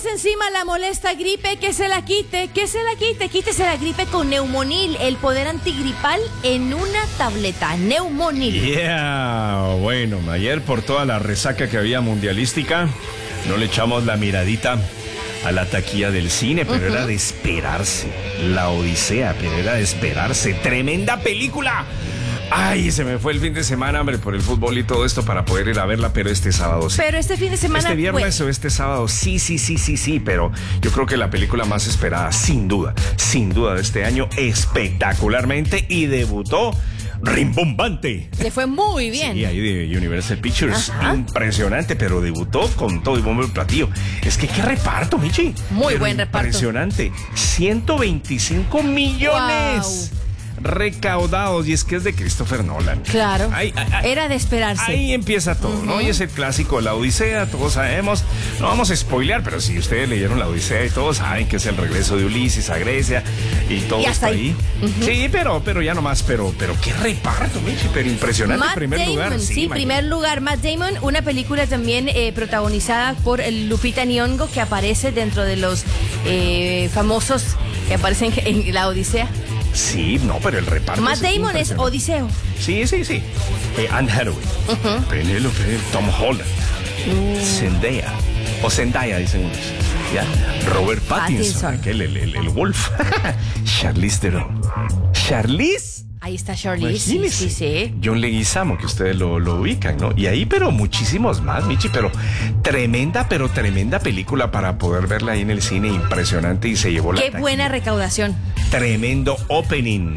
tienes encima la molesta gripe, que se la quite, quítese la gripe con Neumonil, el poder antigripal en una tableta. Neumonil. Yeah, bueno, ayer por toda la resaca que había mundialística, no le echamos la miradita a la taquilla del cine, pero era de esperarse. La Odisea, pero era de esperarse. ¡Tremenda película! Ay, se me fue el fin de semana, hombre, por el fútbol y todo esto para poder ir a verla, pero este sábado sí. Pero este fin de semana ¿Este viernes o este sábado? Sí, pero yo creo que la película más esperada, sin duda de este año, espectacularmente, y debutó rimbombante. Le fue muy bien. Sí, ahí de Universal Pictures. Ajá. Impresionante, pero debutó con todo y bombo y platillo. Es que qué reparto, Michi. Muy buen reparto. Impresionante. 125 millones. Wow. Recaudados, y es que es de Christopher Nolan. Claro, era de esperarse. Ahí empieza todo, ¿no? Y es el clásico, la Odisea, todos sabemos, no vamos a spoilear, pero si ustedes leyeron la Odisea y todos saben que es el regreso de Ulises a Grecia y todo está ahí. Sí, pero ya nomás, pero qué reparto, Michi, pero impresionante. Matt primer Damon, lugar. sí, primer lugar, Matt Damon, una película también protagonizada por Lupita Nyong'o, que aparece dentro de los famosos que aparecen en la Odisea. Sí, no, pero el reparto. Matt Damon es Odiseo. Sí. Anne Hathaway, Penélope, Tom Holland, Zendaya, o Zendaya dicen unos, ¿ya? Robert Pattinson. Aquel, el Wolf. Charlize Theron. ¿Charlize? Ahí está Charlize. Sí. John Leguizamo, que ustedes lo ubican, ¿no? Y ahí, pero muchísimos más, Michi, pero tremenda película para poder verla ahí en el cine, impresionante, y se llevó la taquilla. Qué buena recaudación. Tremendo opening.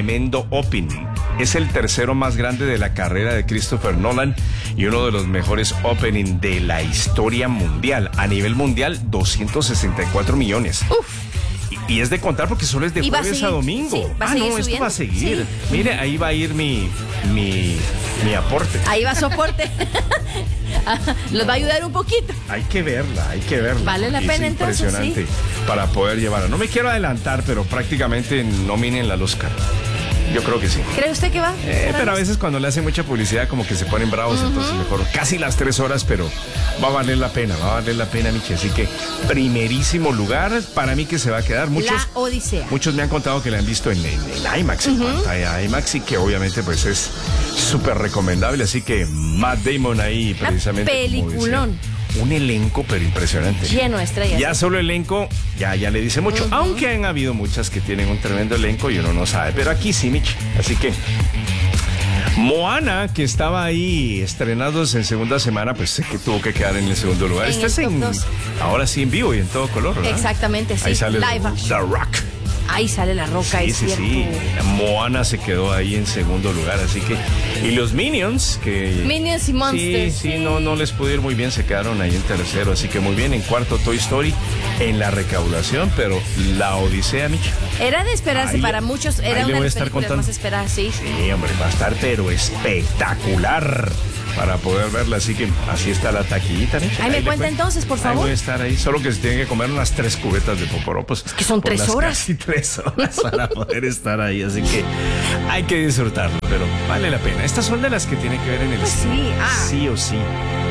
Es el tercero más grande de la carrera de Christopher Nolan y uno de los mejores opening de la historia mundial. A nivel mundial, 264 millones. Uf. Y es de contar porque solo es de jueves a domingo. Sí, esto va a seguir. Sí. Mire, ahí va a ir mi aporte. Ahí va soporte. Los va a ayudar un poquito. Hay que verla. Vale la pena entonces. Impresionante, sí. Para poder llevarla. No me quiero adelantar, pero prácticamente nominen al Oscar. Yo creo que sí. ¿Cree usted que va? Pero a veces cuando le hacen mucha publicidad como que se ponen bravos, entonces mejor casi las 3 horas, pero va a valer la pena, Michi. Así que primerísimo lugar para mí que se va a quedar. La Odisea. Muchos me han contado que la han visto en IMAX, en pantalla IMAX, y que obviamente pues es súper recomendable. Así que Matt Damon ahí precisamente. Peliculón. Un elenco pero impresionante. Lleno de estrellas. Ya solo elenco, ya le dice mucho. Aunque han habido muchas que tienen un tremendo elenco y uno no sabe. Pero aquí sí, Michi. Así que Moana, que estaba ahí estrenándose en segunda semana, pues sé que tuvo que quedar en el segundo lugar. Estás ahora sí en vivo y en todo color, ¿verdad? Exactamente, sí. Ahí sale Live action. The Rock. Ahí sale La Roca, es cierto. Sí. Moana se quedó ahí en segundo lugar, así que... Y los Minions, que... Minions y Monsters. Sí, no les pudo ir muy bien, se quedaron ahí en tercero, así que muy bien. En cuarto, Toy Story, en la recaudación, pero la Odisea, Michi. Era de esperarse para muchos, era una de las películas más esperadas, sí. Sí, hombre, va a estar, pero espectacular para poder verla, así que así está la taquillita, Michi. Ahí me cuenta entonces, por favor. Ahí voy a estar ahí, solo que se tienen que comer unas 3 cubetas de poporopos. Es que son 3 horas. Casi 3 horas para poder estar ahí, así que hay que disfrutarlo, pero vale la pena. Estas son de las que tiene que ver en el cine. Sí, sí o sí.